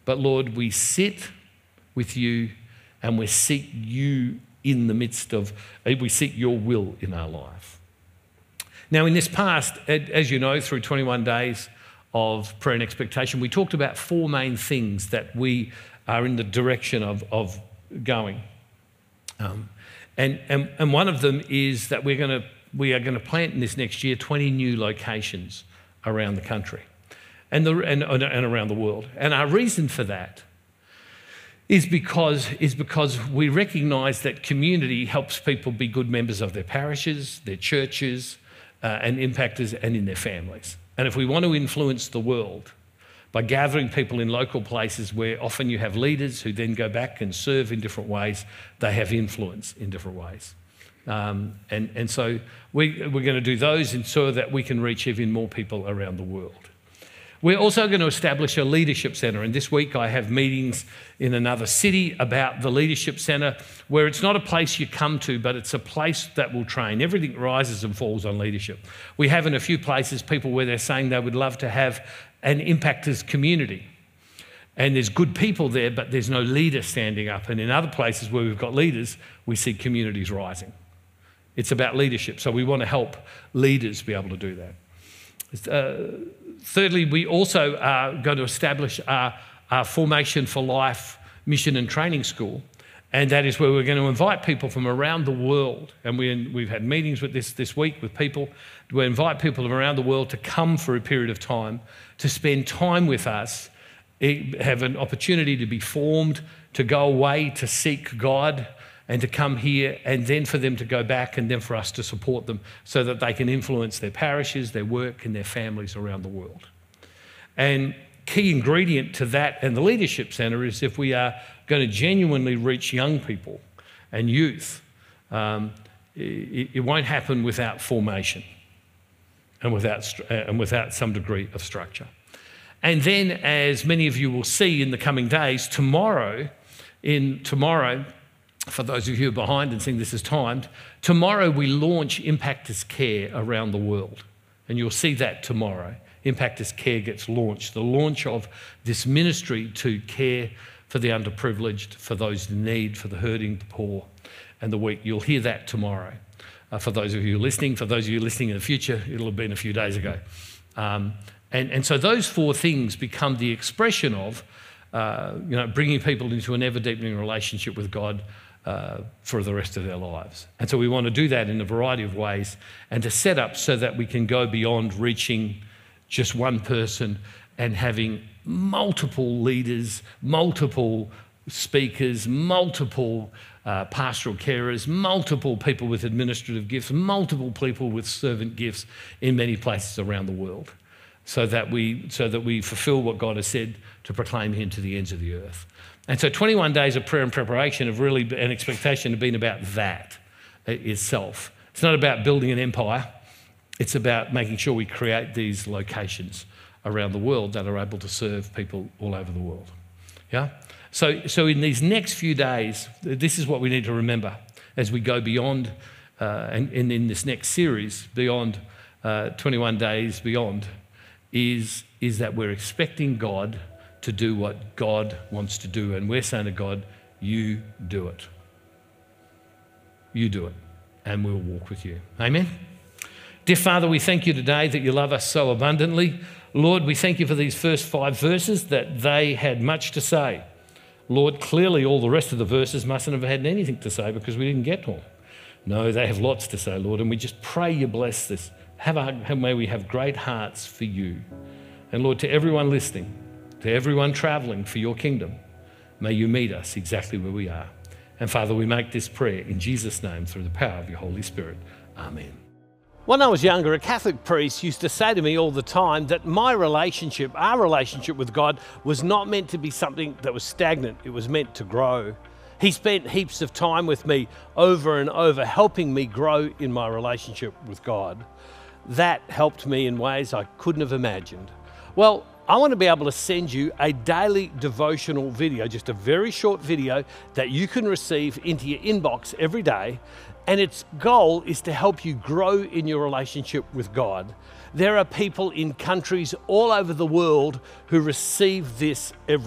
But Lord, we sit with you and we seek you in the midst of, we seek your will in our life. Now, in this past, as you know, through 21 days of prayer and expectation, we talked about four main things that we are in the direction of going. And one of them is that we are going to plant in this next year 20 new locations around the country and around the world. And our reason for that is because we recognise that community helps people be good members of their parishes, their churches, and impactors, and in their families. And if we want to influence the world by gathering people in local places where often you have leaders who then go back and serve in different ways, they have influence in different ways. And so we're going to do those so that we can reach even more people around the world. We're also going to establish a leadership centre, and this week I have meetings in another city about the leadership centre, where it's not a place you come to, but it's a place that will train. Everything rises and falls on leadership. We have in a few places people where they're saying they would love to have an impactors community, and there's good people there, but there's no leader standing up. And in other places where we've got leaders, we see communities rising. It's about leadership, so we want to help leaders be able to do that. Thirdly, we also are going to establish our Formation for Life mission and training school, and that is where we're going to invite people from around the world. And we've had meetings with this week with people. We invite people from around the world to come for a period of time, to spend time with us, have an opportunity to be formed, to go away to seek God, and to come here, and then for them to go back, and then for us to support them so that they can influence their parishes, their work, and their families around the world. And key ingredient to that and the Leadership Centre is if we are going to genuinely reach young people and youth, it won't happen without formation and without some degree of structure. And then, as many of you will see in the coming days, tomorrow, for those of you who are behind and seeing this is timed, tomorrow we launch Impactors Care around the world. And you'll see that tomorrow. Impactors Care gets launched. The launch of this ministry to care for the underprivileged, for those in need, for the hurting, the poor, and the weak. You'll hear that tomorrow. For those of you listening, for those of you listening in the future, it'll have been a few days ago. And so those four things become the expression of bringing people into an ever-deepening relationship with God for the rest of their lives. And so we want to do that in a variety of ways, and to set up so that we can go beyond reaching just one person and having multiple leaders, multiple speakers, multiple pastoral carers, multiple people with administrative gifts, multiple people with servant gifts in many places around the world, so that we fulfill what God has said to proclaim him to the ends of the earth. And so 21 days of prayer and preparation have really, an expectation have been about that itself. It's not about building an empire. It's about making sure we create these locations around the world that are able to serve people all over the world. Yeah? So in these next few days, this is what we need to remember as we go beyond, and in this next series, beyond 21 days beyond, is that we're expecting God to do what God wants to do. And we're saying to God, you do it. You do it, and we'll walk with you. Amen? Dear Father, we thank you today that you love us so abundantly. Lord, we thank you for these first 5 verses, that they had much to say. Lord, clearly all the rest of the verses mustn't have had anything to say because we didn't get to them. No, they have lots to say, Lord, and we just pray you bless this. May we have great hearts for you. And Lord, to everyone listening, to everyone travelling for your kingdom, may you meet us exactly where we are. And Father, we make this prayer in Jesus' name through the power of your Holy Spirit. Amen. When I was younger, a Catholic priest used to say to me all the time that our relationship with God was not meant to be something that was stagnant. It was meant to grow. He spent heaps of time with me over and over, helping me grow in my relationship with God. That helped me in ways I couldn't have imagined. Well, I want to be able to send you a daily devotional video, just a very short video that you can receive into your inbox every day. And its goal is to help you grow in your relationship with God. There are people in countries all over the world who receive this every